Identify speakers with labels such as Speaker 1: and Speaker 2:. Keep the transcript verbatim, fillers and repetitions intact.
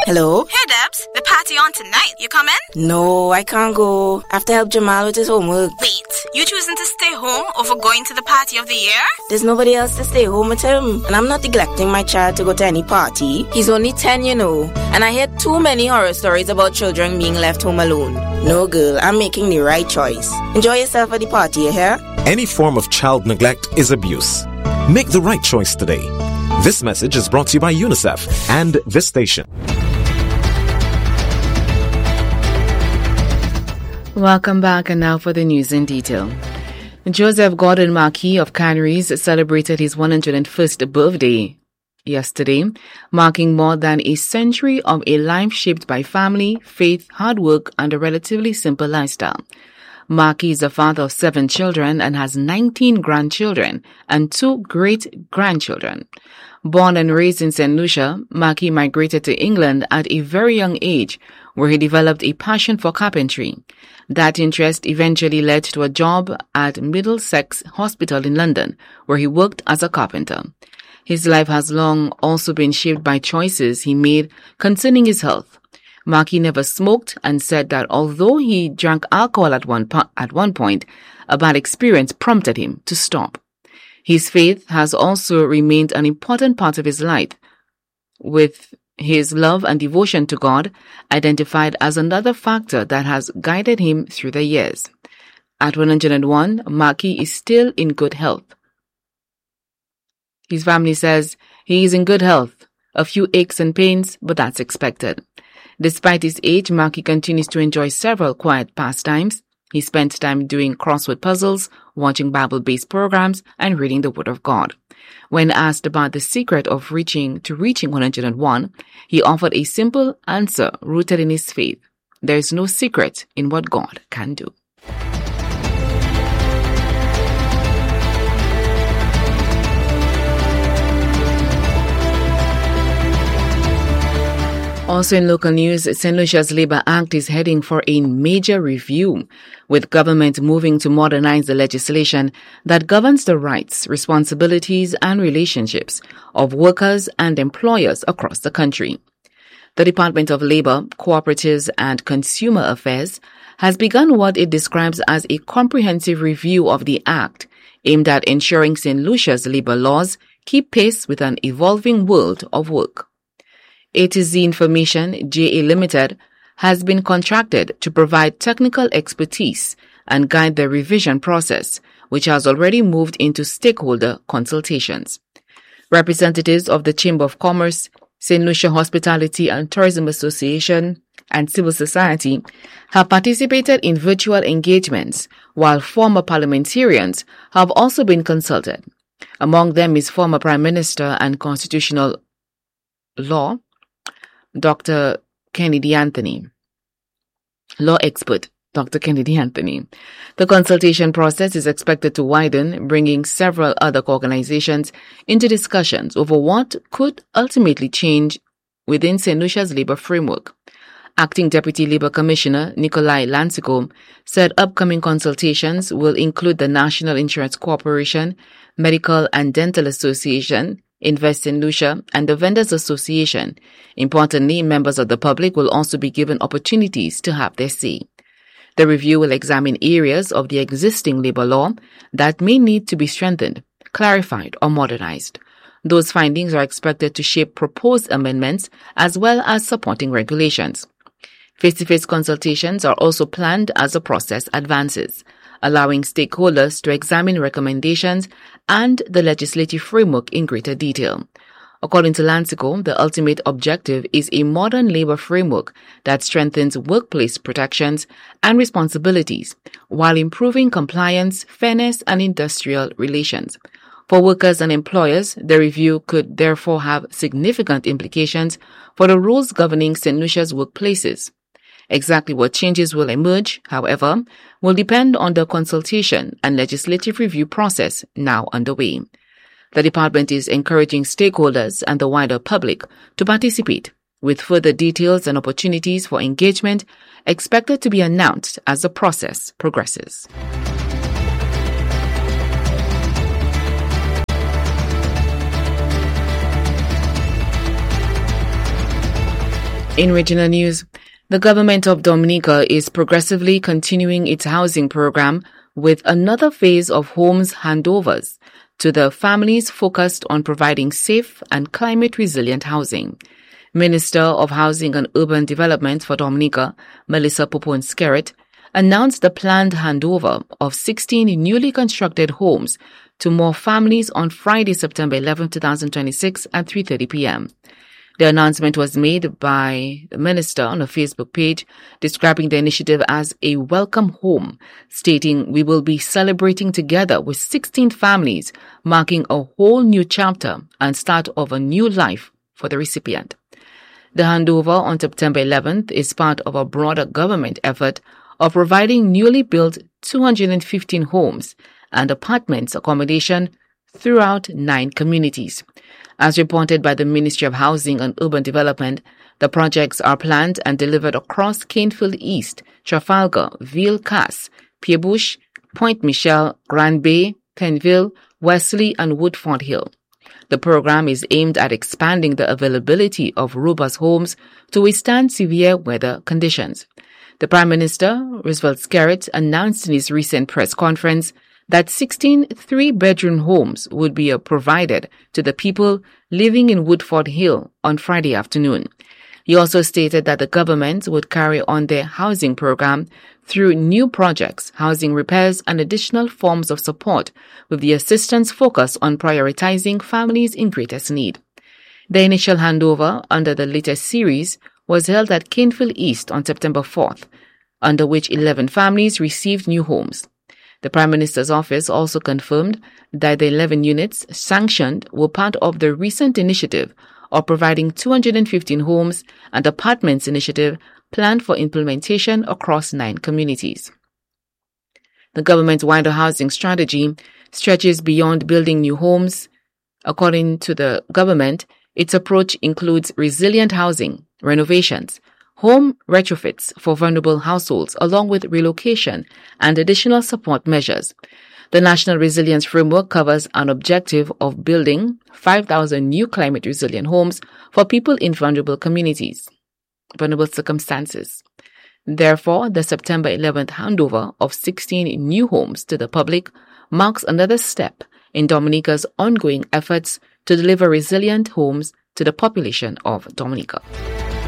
Speaker 1: Hello?
Speaker 2: Hey, Debs. The party on tonight. You coming?
Speaker 1: No, I can't go. I have to help Jamal with his homework.
Speaker 2: Wait, you choosing to stay home over going to the party of the year?
Speaker 1: There's nobody else to stay home with him. And I'm not neglecting my child to go to any party. He's only ten, you know. And I hear too many horror stories about children being left home alone. No, girl, I'm making the right choice. Enjoy yourself at the party, you hear?
Speaker 3: Any form of child neglect is abuse. Make the right choice today. This message is brought to you by UNICEF and this station.
Speaker 4: Welcome back, and now for the news in detail. Joseph Gordon Marquis of Canaries celebrated his one hundred first birthday yesterday, marking more than a century of a life shaped by family, faith, hard work, and a relatively simple lifestyle. Marquis is the father of seven children and has nineteen grandchildren and two great-grandchildren. Born and raised in Saint Lucia, Marquis migrated to England at a very young age, where he developed a passion for carpentry. That interest eventually led to a job at Middlesex Hospital in London, where he worked as a carpenter. His life has long also been shaped by choices he made concerning his health. Marquis never smoked and said that although he drank alcohol at one, po- at one point, a bad experience prompted him to stop. His faith has also remained an important part of his life, with his love and devotion to God identified as another factor that has guided him through the years. At one hundred one, Marquis is still in good health. His family says he is in good health, a few aches and pains, but that's expected. Despite his age, Marquis continues to enjoy several quiet pastimes. He spends time doing crossword puzzles, watching Bible-based programs, and reading the Word of God. When asked about the secret of reaching to reaching one hundred one, he offered a simple answer rooted in his faith. There is no secret in what God can do. Also in local news, Saint Lucia's Labour Act is heading for a major review, with government moving to modernize the legislation that governs the rights, responsibilities, and relationships of workers and employers across the country. The Department of Labour, Cooperatives and Consumer Affairs has begun what it describes as a comprehensive review of the Act, aimed at ensuring Saint Lucia's labour laws keep pace with an evolving world of work. A to Z Information J A Limited has been contracted to provide technical expertise and guide the revision process, which has already moved into stakeholder consultations. Representatives of the Chamber of Commerce, Saint Lucia Hospitality and Tourism Association, and civil society have participated in virtual engagements, while former parliamentarians have also been consulted. Among them is former Prime Minister and Constitutional Law Doctor Kennedy Anthony, law expert Doctor Kennedy Anthony. The consultation process is expected to widen, bringing several other organizations into discussions over what could ultimately change within Saint Lucia's labour framework. Acting Deputy Labour Commissioner Nikolai Lansicombe said upcoming consultations will include the National Insurance Corporation, Medical and Dental Association, Invest in Lucia, and the Vendors Association. Importantly, members of the public will also be given opportunities to have their say. The review will examine areas of the existing labour law that may need to be strengthened, clarified, or modernized. Those findings are expected to shape proposed amendments as well as supporting regulations. Face-to-face consultations are also planned as the process advances, allowing stakeholders to examine recommendations and the legislative framework in greater detail. According to Lansicombe, the ultimate objective is a modern labour framework that strengthens workplace protections and responsibilities while improving compliance, fairness, and industrial relations. For workers and employers, the review could therefore have significant implications for the rules governing Saint Lucia's workplaces. Exactly what changes will emerge, however, will depend on the consultation and legislative review process now underway. The department is encouraging stakeholders and the wider public to participate, with further details and opportunities for engagement expected to be announced as the process progresses. In regional news, the government of Dominica is progressively continuing its housing program with another phase of homes handovers to the families focused on providing safe and climate-resilient housing. Minister of Housing and Urban Development for Dominica, Melissa Popon-Skerritt, announced the planned handover of sixteen newly constructed homes to more families on Friday, September eleventh, twenty twenty-six at three thirty p.m. The announcement was made by the minister on a Facebook page describing the initiative as a welcome home, stating, "We will be celebrating together with sixteen families, marking a whole new chapter and start of a new life for the recipient." The handover on September eleventh is part of a broader government effort of providing newly built two hundred fifteen homes and apartments accommodation throughout nine communities. As reported by the Ministry of Housing and Urban Development, the projects are planned and delivered across Canefield East, Trafalgar, Ville Cass, Pierrebush, Point Michel, Grand Bay, Penville, Wesley, and Woodford Hill. The program is aimed at expanding the availability of robust homes to withstand severe weather conditions. The Prime Minister, Roosevelt Skerritt, announced in his recent press conference that sixteen three-bedroom homes would be provided to the people living in Woodford Hill on Friday afternoon. He also stated that the government would carry on their housing program through new projects, housing repairs, and additional forms of support, with the assistance focused on prioritizing families in greatest need. The initial handover under the latest series was held at Canefield East on September fourth, under which eleven families received new homes. The Prime Minister's office also confirmed that the eleven units sanctioned were part of the recent initiative of providing two hundred fifteen homes and apartments initiative planned for implementation across nine communities. The government's wider housing strategy stretches beyond building new homes. According to the government, its approach includes resilient housing, renovations, home retrofits for vulnerable households, along with relocation and additional support measures. The National Resilience Framework covers an objective of building five thousand new climate-resilient homes for people in vulnerable communities, vulnerable circumstances. Therefore, the September eleventh handover of sixteen new homes to the public marks another step in Dominica's ongoing efforts to deliver resilient homes to the population of Dominica.